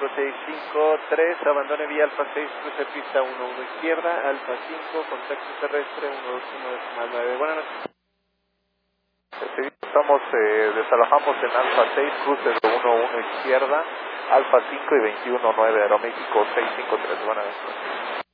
5653, abandone vía Alfa 6, cruce pista 11 izquierda, Alfa 5, contacto terrestre 121,9. Buenas noches. Desalojamos en Alfa 6, cruce de 11 izquierda, Alfa 5 y 21,9, Aeroméxico 653. Buenas noches.